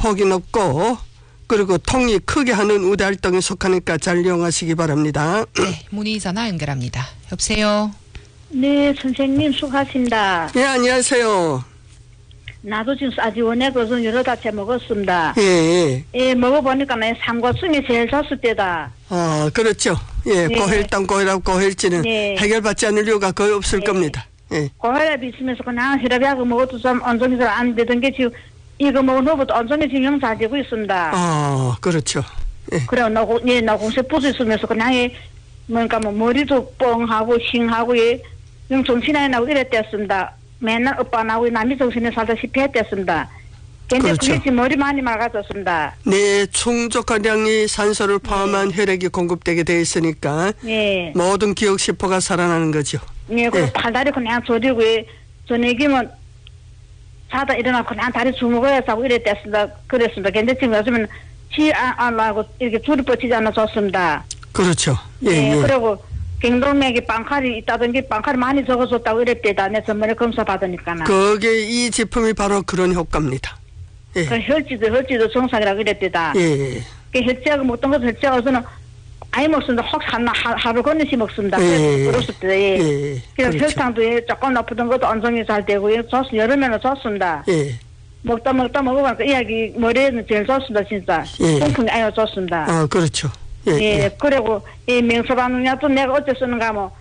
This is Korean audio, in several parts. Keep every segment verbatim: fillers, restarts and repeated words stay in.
폭이 높고 그리고 통이 크게 하는 우대 활동에 속하니까 잘 이용하시기 바랍니다. 네, 문의 전화 연결합니다. 여보세요. 네, 선생님 수고하십니다. 예, 안녕하세요. 나도 지금 아지원에 그것은 여러 가지 먹었습니다. 예, 예. 예, 먹어보니까 내 삼과승이 제일 좋을 때다. 아, 그렇죠. 예, 네. 고혈당, 고혈압, 고혈증은 네. 해결받지 않을 이유가 거의 없을 네. 겁니다. 예. 고혈압이 있으면서 그냥 혈압약을 먹어도 좀 온종이 잘 안 되던 게 지금 이거 먹은 후부터 온종이 지금 영 잘 되고 있습니다. 아, 그렇죠. 예. 그래, 나, 예, 나 공세 부수 있으면서 그냥 예, 뭔가 뭐 머리도 뻥하고 싱하고 예, 영 정신이 나고 이랬댔습니다. 맨날 오빠 나오고 남이 정신에 살다시피 했댔습니다. 근데 그렇죠. 그게 지금 머리 많이 맑아졌습니다. 네, 충족한 양의 산소를 포함한 네. 혈액이 공급되게 돼 있으니까 예. 모든 기억 세포가 살아나는 거죠. 예, 그리고 예. 팔다리 그냥 저리고 예, 저녁이면 자다 일어나고 그냥 다리 주먹을 하고 이랬댔습니다. 그랬습니다. 근데 지금 요즘은 치안 하고 이렇게 줄이 뻗치지 않아 좋습니다. 그렇죠. 예, 예, 예. 그리고 경동맥에 빵칼이 있다든지 빵칼이 많이 적어줬다고 이랬대다. 내 전번에 검사 받으니까는. 그게 이 제품이 바로 그런 효과입니다. 예. 그 혈지도 혈지도 정상이라고 이랬대다. 예. 그 혈제하고 먹던 것도 혈제하고서는 아예 먹습니다. 혹 하나 하루 건너씩 먹습니다. 예. 그랬을 때. 예. 예. 그래서 그렇죠. 혈당도 예, 조금 높던 것도 안정이 잘 되고 예, 좋습니다. 여름에는 좋습니다. 예. 먹다 먹다 먹어보니까 이야기 머리에는 제일 좋습니다. 진짜. 예. 통풍이 아주 좋습니다. 아, 그렇죠. 예. 예, 예. 그리고 이 명서방 약도 내가 어째 쓰는가 뭐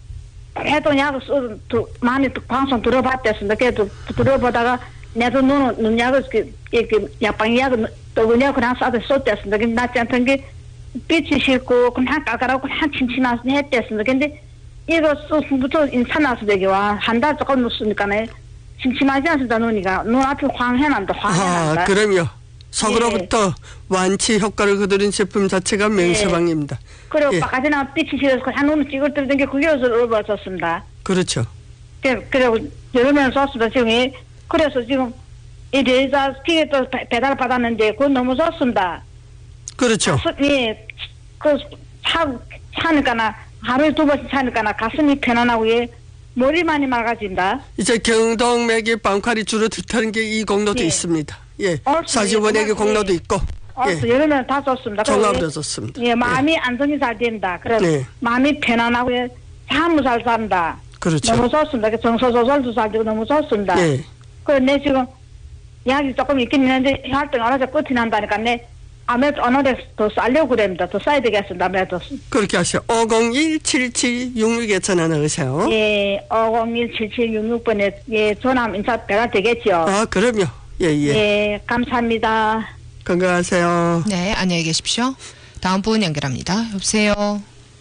해도 약을 쓰 두- 많이 또 방송 들어봤댔습니다. 그래도 들어보다가 내도 눈 눈약을 이렇게 이렇게 약방 약을 또 그냥 그냥 싸서 썼댔습니다. 근데 낫지 않던 게 빛이 싫고 그냥 까까라고 그냥 침침해서 했댔습니다. 근데 이거 쓰부터 인사나서 되게 와 한 달 조금 넣었으니까네 침침하지 않습니다. 눈이가 눈 앞이 황해난다. 황해난다. 아, 그럼요. 속으로부터 완치 효과를 거두는 제품 자체가 명서방입니다. 그리고 예. 바깥에나 빛이 싫어서 한 눈을 찌글뜨리던 게 그게 어려워졌습니다. 그렇죠. 그래, 그리고 여름에는 좋습니다. 지금, 이- 그래서 지금, 이 레이저 기계 또 배- 배달 받았는데, 그건 너무 좋습니다. 그렇죠. 수- 예, 그, 차, 차니까나, 하루에 두 번씩 차니까나 가슴이 편안하고, 예, 머리 많이 맑아진다. 이제 경동맥의 빵칼이 줄어들다는 게 이 공로도 예. 있습니다. 예. 어, 사지원액의 예. 공로도 있고. 어, 예. 여름에는 다 좋습니다. 그리고 종합도 예, 좋습니다. 예, 마음이 안정이 잘 된다. 그래서 네. 마음이 편안하고, 예, 잠을 잘 잔다. 그렇죠. 너무 좋습니다. 그 정서 조절도 잘 되고 너무 좋습니다. 예. 그래, 내 지금 약이 조금 있긴 있는데 활동이 어느 정도 끝이 난다니까 내 아무래도 어느 데더 쌀려고 그럽니다. 더 써야 되겠습니다. 아무래도. 그렇게 하시오. 오공일 칠칠육육에 전화 넣으세요. 예, 오공일 칠칠육육 번에 예, 전화 인사 배가 되겠죠. 아, 그럼요. 예, 예. 예, 감사합니다. 건강하세요. 네, 안녕히 계십시오. 다음 분 연결합니다. 여보세요.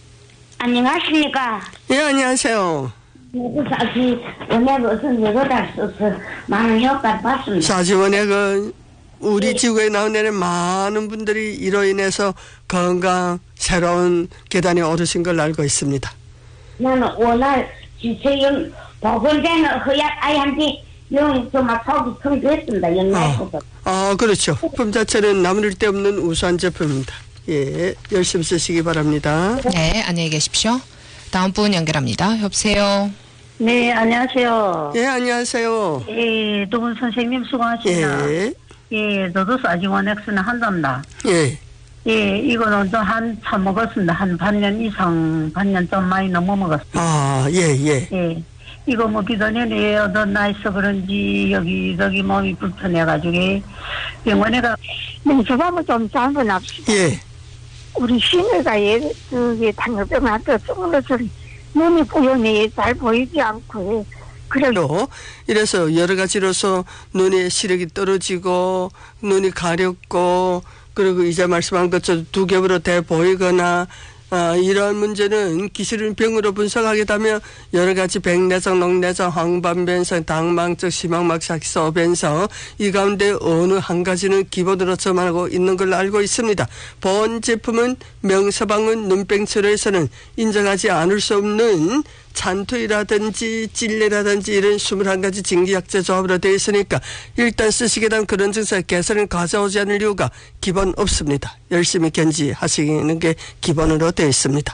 안녕하십니까. 예, 안녕하세요. 사실 오늘 무슨 여러 달 써서 많은 효과를 봤습니다. 사지원액은 우리 예. 지구에 나오는 많은 분들이 이로 인해서 건강, 새로운 계단에 오르신 걸 알고 있습니다. 나는 오늘 지체용 보건대는 허약 아이한테 영 정말 속이 통했습니다. 영날부터. 아, 그렇죠. 품 자체는 나무를 데 없는 우수한 제품입니다. 예, 열심히 쓰시기 바랍니다. 네, 안녕히 계십시오. 다음 분 연결합니다. 여보세요. 네, 안녕하세요. 예, 안녕하세요. 예, 두 분 선생님 수고하십니다. 예, 예, 저도 사지원엑스는 한답니다. 예, 예, 이거는 좀 한 차 먹었습니다. 한 반년 이상, 반년 좀 많이 넘어 먹었습니다. 아, 예, 예. 예. 이거 먹기 전에 어떤 나이서 그런지 여기 저기 몸이 불편해가지고 병원에 가 명수밥을 좀 잘못합시다. 예, 우리 시내가 예, 그게 당뇨병한테 썩물어서 눈이 뿌연히 잘 보이지 않고 그래. 또 이래서 여러 가지로서 눈의 시력이 떨어지고 눈이 가렵고 그리고 이제 말씀한 것처럼 두 겹으로 돼 보이거나 아, 이러한 문제는 기술은 병으로 분석하게 되면 여러 가지 백내성, 녹내성, 황반변성, 당망적, 심황막삭소 변성 이 가운데 어느 한 가지는 기본으로 점하고 있는 걸로 알고 있습니다. 본 제품은 명서방은 눈병 치료에서는 인정하지 않을 수 없는 찬투이라든지 찔레라든지 이런 이십일 가지 진기약재 조합으로 되어 있으니까 일단 쓰시게 되면 그런 증상 개선을 가져오지 않을 이유가 기본 없습니다. 열심히 견지하시는 게 기본으로 되어 있습니다.